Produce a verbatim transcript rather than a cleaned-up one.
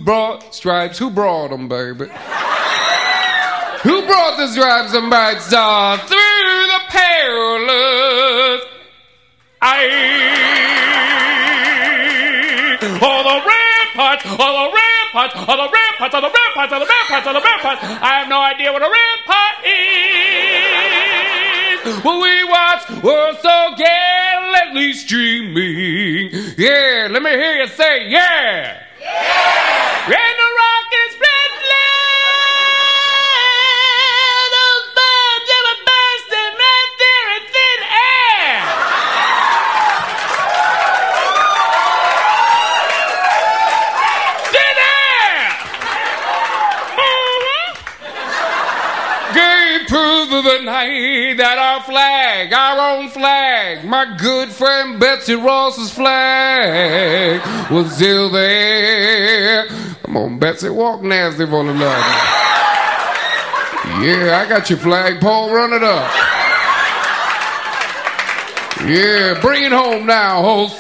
brought stripes? Who brought them, baby? Who brought the stripes and bright stars through the perilous ice? Oh, the ramparts, oh, the ramparts, oh, the ramparts, oh, the ramparts, oh, the ramparts, oh, the ramparts. I have no idea what a rampart is. When we watch world so gallantly streaming. Yeah, let me hear you say, yeah. Yeah. And the rockets spread loud, those bombs that are bursting right there in thin air. Thin air. Mm-hmm. Gave proof of the night that our flag, our own flag, my good friend Betsy Ross's flag was still there. Come on, Betsy, walk nasty for the love. Yeah, I got your flagpole, run it up. Yeah, bring it home now, host.